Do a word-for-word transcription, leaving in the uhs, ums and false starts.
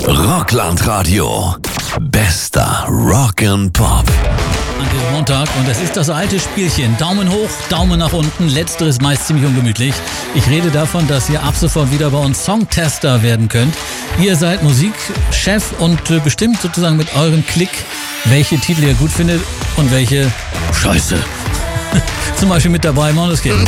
Rockland-Radio. Bester Rock and Pop. An diesem Montag, und es ist das alte Spielchen. Daumen hoch, Daumen nach unten. Letzteres meist ziemlich ungemütlich. Ich rede davon, dass ihr ab sofort wieder bei uns Songtester werden könnt. Ihr seid Musikchef und bestimmt sozusagen mit eurem Klick, welche Titel ihr gut findet und welche Scheiße. Zum Beispiel mit dabei Måneskin.